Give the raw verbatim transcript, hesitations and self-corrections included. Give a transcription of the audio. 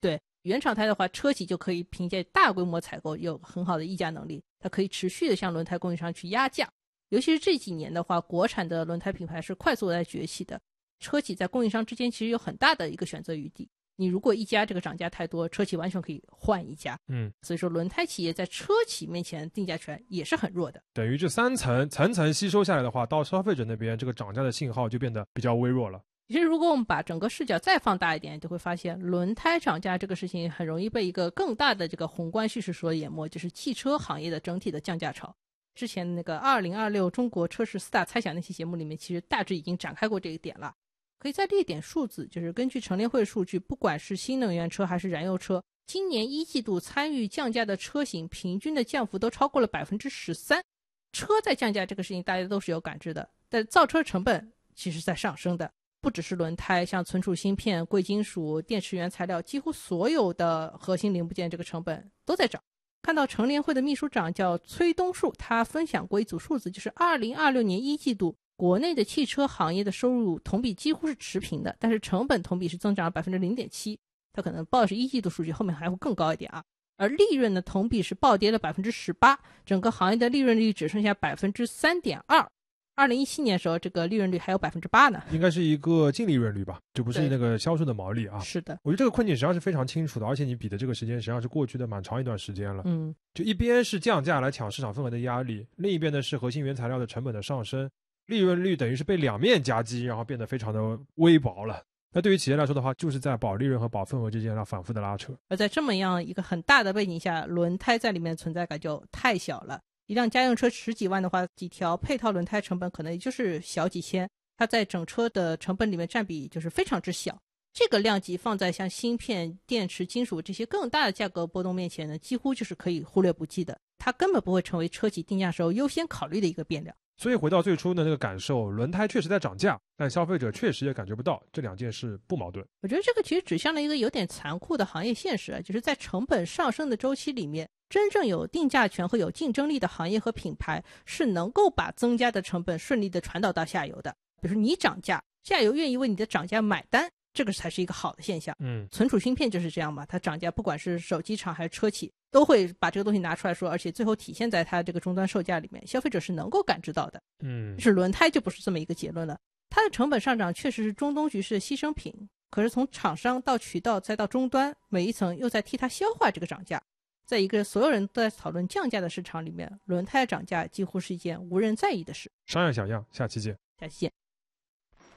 对，原厂胎的话，车企就可以凭借大规模采购有很好的议价能力，它可以持续的向轮胎供应商去压价。尤其是这几年的话，国产的轮胎品牌是快速在崛起的，车企在供应商之间其实有很大的一个选择余地。你如果一家这个涨价太多，车企完全可以换一家。 嗯， 所以说轮胎企业在车企面前定价权也是很弱的。 等于这三层层层吸收下来的话，到消费者那边这个涨价的信号就变得比较微弱了。 其实如果我们把整个视角再放大一点，就会发现轮胎涨价这个事情很容易被一个更大的这个宏观叙事所淹没，就是汽车行业的整体的降价潮。之前那个二零二六中国车市四大猜想那期节目里面，其实大致已经展开过这一点了。可以再列一点数字，就是根据乘联会数据，不管是新能源车还是燃油车，今年一季度参与降价的车型平均的降幅都超过了 百分之十三。 车在降价这个事情大家都是有感知的，但造车成本其实在上升的，不只是轮胎，像存储芯片、贵金属、电池原材料，几乎所有的核心零部件这个成本都在涨。看到乘联会的秘书长叫崔东树，他分享过一组数字，就是二零二六年一季度国内的汽车行业的收入同比几乎是持平的，但是成本同比是增长了 百分之零点七， 它可能报的是一季度数据，后面还会更高一点啊。而利润呢，同比是暴跌了 百分之十八， 整个行业的利润率只剩下 百分之三点二。 二零一七年的时候这个利润率还有 百分之八 呢， 应该是一个净利润率吧，就不是那个销售的毛利啊。 是的， 我觉得这个困境实际上是非常清楚的，而且你比的这个时间实际上是过去的蛮长一段时间了。 嗯， 就一边是降价来抢市场份额的压力，另一边呢是核心原材料的成本的上升，利润率等于是被两面夹击，然后变得非常的微薄了。那对于企业来说的话，就是在保利润和保份额之间要反复的拉扯。 而在这么样一个很大的背景下，轮胎在里面的存在感就太小了。一辆家用车十几万的话，几条配套轮胎成本可能也就是小几千，它在整车的成本里面占比就是非常之小。这个量级放在像芯片、电池、金属这些更大的价格波动面前呢，几乎就是可以忽略不计的，它根本不会成为车企定价时候优先考虑的一个变量。 所以回到最初的那个感受，轮胎确实在涨价，但消费者确实也感觉不到，这两件事不矛盾。 我觉得这个其实指向了一个有点残酷的行业现实，就是在成本上升的周期里面，真正有定价权和有竞争力的行业和品牌是能够把增加的成本顺利的传导到下游的。比如说你涨价，下游愿意为你的涨价买单，这个才是一个好的现象。 嗯， 存储芯片就是这样嘛，它涨价不管是手机厂还是车企都会把这个东西拿出来说，而且最后体现在它这个终端售价里面，消费者是能够感知到的。 嗯， 是轮胎就不是这么一个结论了，它的成本上涨确实是中东局势的牺牲品，可是从厂商到渠道再到终端，每一层又在替它消化这个涨价。在一个所有人都在讨论降价的市场里面，轮胎涨价几乎是一件无人在意的事。 商样小样，下期见。 下期见。